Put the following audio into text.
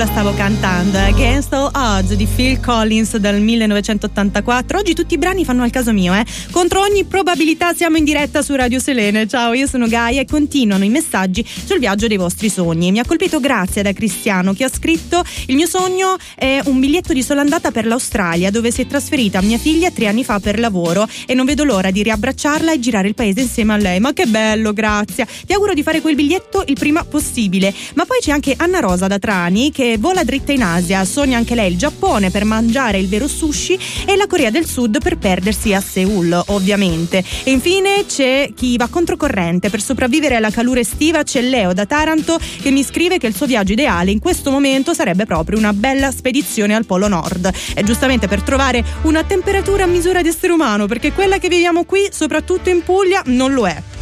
la stavo cantando, Against All Odds di Phil Collins del 1984. Oggi tutti i brani fanno al caso mio, Contro ogni probabilità siamo in diretta su Radio Selene. Ciao, io sono Gaia e continuano i messaggi sul viaggio dei vostri sogni. Mi ha colpito Grazia da Cristiano, che ha scritto: il mio sogno è un biglietto di sola andata per l'Australia, dove si è trasferita mia figlia 3 anni fa per lavoro, e non vedo l'ora di riabbracciarla e girare il paese insieme a lei. Ma che bello, Grazia, ti auguro di fare quel biglietto il prima possibile. Ma poi c'è anche Anna Rosa da Trani, che vola dritta in Asia, sogna anche lei il Giappone per mangiare il vero sushi e la Corea del Sud per perdersi a Seoul, ovviamente. E infine c'è chi va controcorrente per sopravvivere alla calura estiva. C'è Leo da Taranto che mi scrive che il suo viaggio ideale in questo momento sarebbe proprio una bella spedizione al Polo Nord, e giustamente per trovare una temperatura a misura di essere umano, perché quella che viviamo qui, soprattutto in Puglia, non lo è.